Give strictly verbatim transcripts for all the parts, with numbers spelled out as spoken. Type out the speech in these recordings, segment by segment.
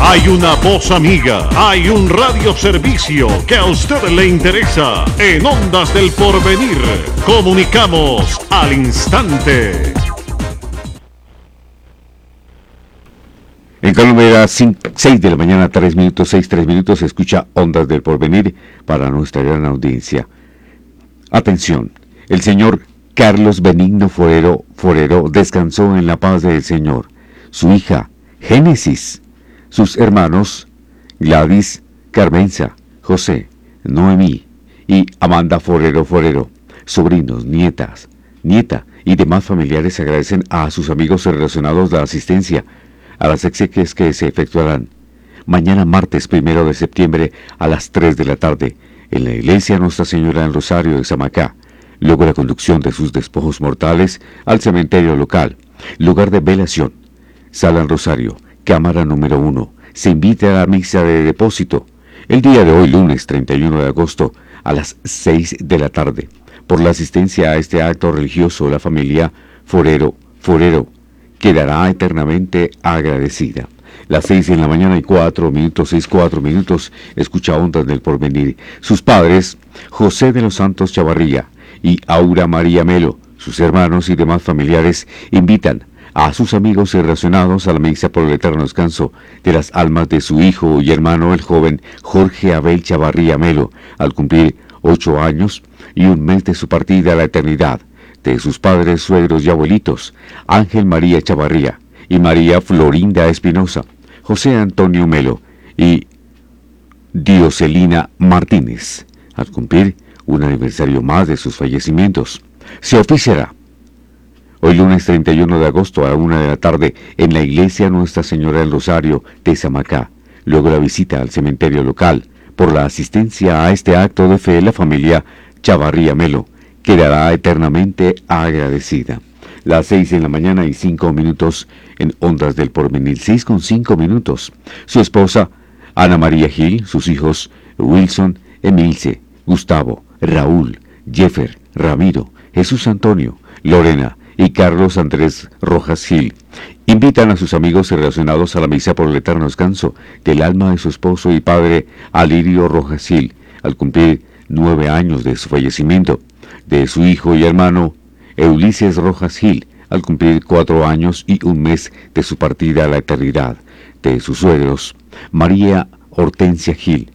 Hay una voz amiga, hay un radioservicio que a usted le interesa. En Ondas del Porvenir, comunicamos al instante. En Colombia, seis de la mañana, tres minutos, seis, tres minutos, se escucha Ondas del Porvenir para nuestra gran audiencia. Atención, el señor Carlos Benigno Forero, Forero descansó en la paz del Señor. Su hija, Génesis, sus hermanos, Gladys, Carmenza, José, Noemí y Amanda Forero Forero, sobrinos, nietas, nieta y demás familiares agradecen a sus amigos relacionados la asistencia a las exequias que se efectuarán mañana martes primero de septiembre a las tres de la tarde en la iglesia Nuestra Señora del Rosario de Samacá, luego la conducción de sus despojos mortales al cementerio local, lugar de velación, Sala del Rosario, cámara número uno. Se invita a la misa de depósito el día de hoy, lunes treinta y uno de agosto, a las seis de la tarde. Por la asistencia a este acto religioso, la familia Forero Forero quedará eternamente agradecida. Las seis en la mañana y cuatro minutos, seis, cuatro minutos, escucha Ondas del Porvenir. Sus padres, José de los Santos Chavarría y Aura María Melo, sus hermanos y demás familiares, invitan a sus amigos y relacionados a la misa por el eterno descanso de las almas de su hijo y hermano, el joven Jorge Abel Chavarría Melo, al cumplir ocho años y un mes de su partida a la eternidad, de sus padres, suegros y abuelitos, Ángel María Chavarría y María Florinda Espinosa, José Antonio Melo y Dioselina Martínez, al cumplir un aniversario más de sus fallecimientos. Se oficiará hoy lunes treinta y uno de agosto a la una de la tarde en la iglesia Nuestra Señora del Rosario de Samacá, luego la visita al cementerio local. Por la asistencia a este acto de fe, la familia Chavarría Melo quedará eternamente agradecida. Las seis en la mañana y cinco minutos en Ondas del Porvenir, seis con cinco minutos. Su esposa, Ana María Gil, sus hijos, Wilson, Emilce, Gustavo, Raúl, Jeffer, Ramiro, Jesús Antonio, Lorena y Carlos Andrés Rojas Gil, invitan a sus amigos relacionados a la misa por el eterno descanso del alma de su esposo y padre, Alirio Rojas Gil, al cumplir nueve años de su fallecimiento, de su hijo y hermano, Ulises Rojas Gil, al cumplir cuatro años y un mes de su partida a la eternidad, de sus suegros, María Hortensia Gil,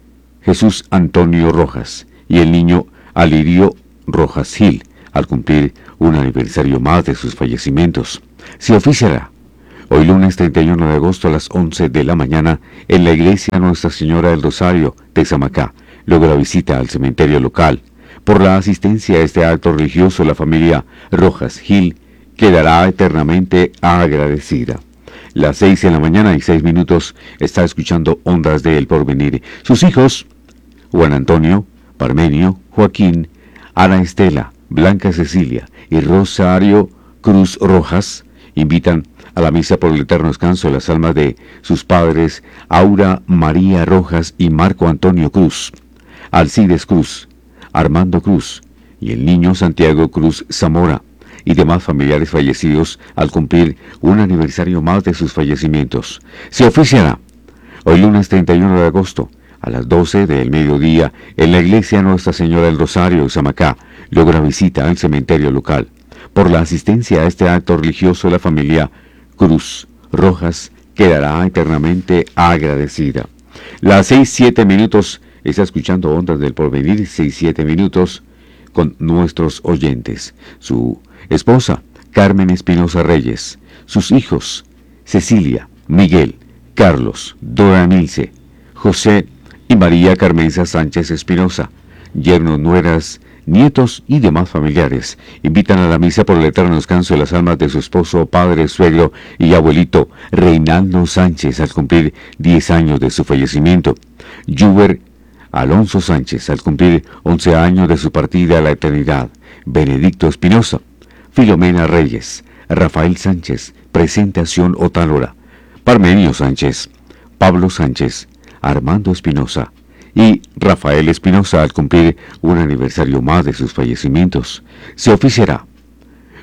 Jesús Antonio Rojas y el niño Alirio Rojas Gil, al cumplir un aniversario más de sus fallecimientos. Se oficiará hoy lunes treinta y uno de agosto a las once de la mañana en la iglesia Nuestra Señora del Rosario de Samacá, luego la visita al cementerio local. Por la asistencia a este acto religioso, la familia Rojas Gil quedará eternamente agradecida. Las seis en la mañana y seis minutos está escuchando Ondas del Porvenir. Sus hijos, Juan Antonio, Parmenio, Joaquín, Ana Estela, Blanca Cecilia y Rosario Cruz Rojas, invitan a la misa por el eterno descanso de las almas de sus padres, Aura María Rojas y Marco Antonio Cruz, Alcides Cruz, Armando Cruz y el niño Santiago Cruz Zamora y demás familiares fallecidos al cumplir un aniversario más de sus fallecimientos. Se oficiará hoy lunes treinta y uno de agosto a las doce del mediodía en la iglesia Nuestra Señora del Rosario de Samacá, luego la visita al cementerio local. Por la asistencia a este acto religioso, la familia Cruz Rojas quedará eternamente agradecida. Las seis, siete minutos, está escuchando Ondas del Porvenir, seis, siete minutos, con nuestros oyentes. Su esposa, Carmen Espinosa Reyes, sus hijos, Cecilia, Miguel, Carlos, Dora Milce, José y María Carmenza Sánchez Espinosa, yernos, nueras, nietos y demás familiares, invitan a la misa por el eterno descanso de las almas de su esposo, padre, suegro y abuelito, Reinaldo Sánchez, al cumplir diez años de su fallecimiento. Yuber Alonso Sánchez, al cumplir once años de su partida a la eternidad. Benedicto Espinosa, Filomena Reyes, Rafael Sánchez, Presentación Otálora, Parmenio Sánchez, Pablo Sánchez, Armando Espinosa y Rafael Espinosa, al cumplir un aniversario más de sus fallecimientos. Se oficiará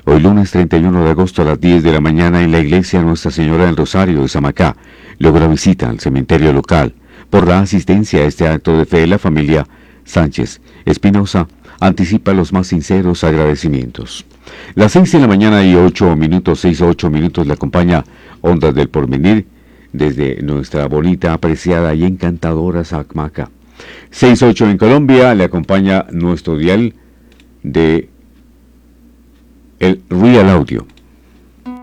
Hoy lunes treinta y uno de agosto a las diez de la mañana en la iglesia Nuestra Señora del Rosario de Samacá. Luego la visita al cementerio local. Por la asistencia a este acto de fe, la familia Sánchez Espinosa anticipa los más sinceros agradecimientos. Las seis de la mañana y ocho minutos, seis o ocho minutos, le acompaña Ondas del Porvenir desde nuestra bonita, apreciada y encantadora Samaca. seis ocho en Colombia, le acompaña nuestro dial de el Real Audio.